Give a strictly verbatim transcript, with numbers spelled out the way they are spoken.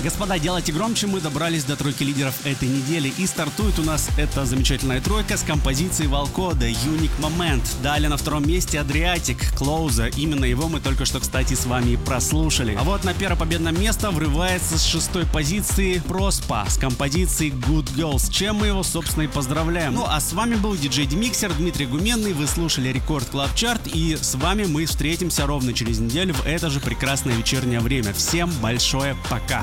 Господа, делайте громче, мы добрались до тройки лидеров этой недели. И стартует у нас эта замечательная тройка с композицией Волкода «Unique Moment». Далее на втором месте Adriatic «Closer». Именно его мы только что, кстати, с вами прослушали. А вот на первое победное место врывается с шестой позиции Проспа с композицией Good Girl, с чем мы его, собственно, и поздравляем. Ну а с вами был диджей Демиксер Дмитрий Гуменный. Вы слушали Рекорд Клаб Чарт, и с вами мы встретимся ровно через неделю в это же прекрасное вечернее время. Всем большое пока!